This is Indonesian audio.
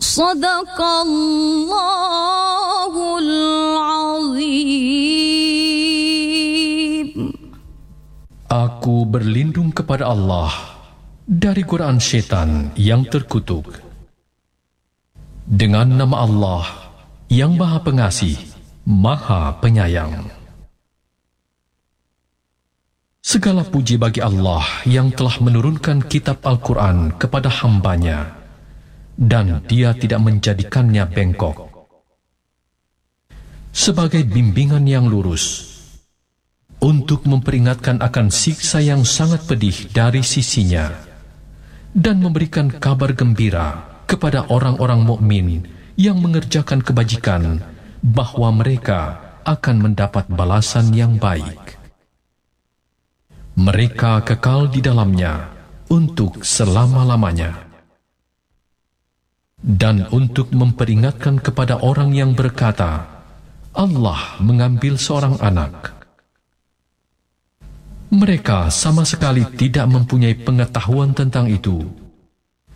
Sadaqallahul Azim. Aku berlindung kepada Allah dari godaan syaitan yang terkutuk. Dengan nama Allah yang Maha Pengasih, Maha Penyayang. Segala puji bagi Allah yang telah menurunkan kitab Al-Quran kepada hambanya, dan Dia tidak menjadikannya bengkok, sebagai bimbingan yang lurus, untuk memperingatkan akan siksa yang sangat pedih dari sisinya, dan memberikan kabar gembira kepada orang-orang mukmin yang mengerjakan kebajikan, bahwa mereka akan mendapat balasan yang baik. Mereka kekal di dalamnya untuk selama-lamanya. Dan untuk memperingatkan kepada orang yang berkata, Allah mengambil seorang anak. Mereka sama sekali tidak mempunyai pengetahuan tentang itu,